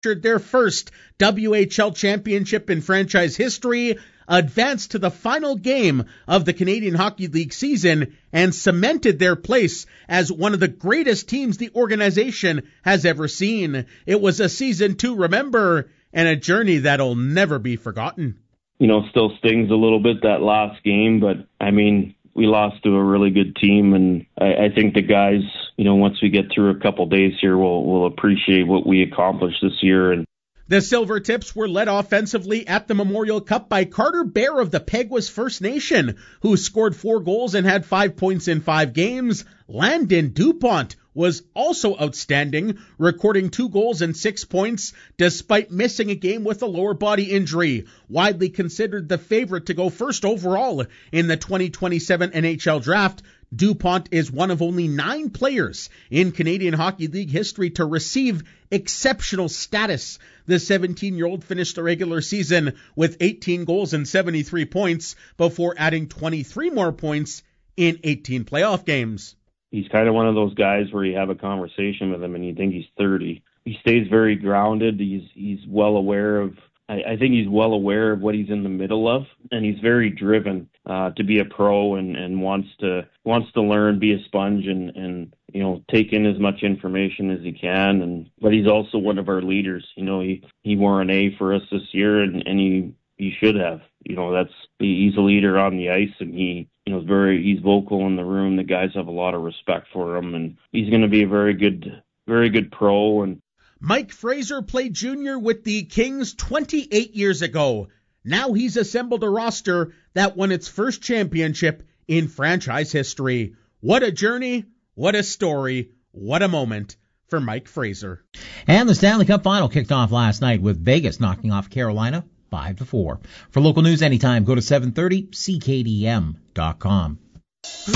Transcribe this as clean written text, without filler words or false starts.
captured their first WHL championship in franchise history, advanced to the final game of the Canadian Hockey League season, and cemented their place as one of the greatest teams the organization has ever seen. It was a season to remember and a journey that'll never be forgotten. Still stings a little bit that last game, but we lost to a really good team, and I think the guys, once we get through a couple days here, will appreciate what we accomplished this year. And the Silver Tips were led offensively at the Memorial Cup by Carter Bear of the Peguas First Nation, who scored 4 goals and had 5 points in 5 games. Landon DuPont was also outstanding, recording 2 goals and 6 points despite missing a game with a lower body injury. Widely considered the favorite to go first overall in the 2027 NHL draft, DuPont is one of only 9 players in Canadian Hockey League history to receive exceptional status. The 17-year-old finished the regular season with 18 goals and 73 points before adding 23 more points in 18 playoff games. He's kind of one of those guys where you have a conversation with him and you think he's 30. He stays very grounded. He's well aware of, I think he's well aware of what he's in the middle of, and he's very driven to be a pro and wants to learn, be a sponge, and take in as much information as he can. But he's also one of our leaders. He wore an A for us this year, and he should have. He's a leader on the ice, and he's vocal in the room. The guys have a lot of respect for him, and he's going to be a very good pro. And Mike Fraser played junior with the Kings 28 years ago. Now he's assembled a roster that won its first championship in franchise history. What a journey, what a story, what a moment for Mike Fraser. And the Stanley Cup Final kicked off last night with Vegas knocking off Carolina 5-4. For local news anytime, go to 730ckdm.com.